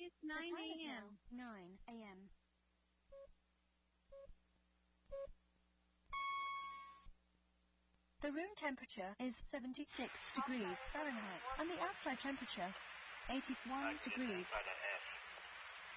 It's 9 a.m. 9 a.m. The room temperature is 76 degrees Fahrenheit, and the outside temperature 81 degrees